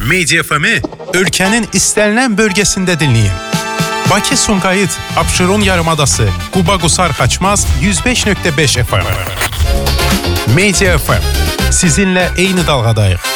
Media FM-i ölkənin istənilən bölgəsində dinləyin. Bakı Sumqayıt, Abşeron yarımadası, Quba Qusar Xaçmaz 105.5 FM. Media FM. Sizinlə eyni dalğadayıq.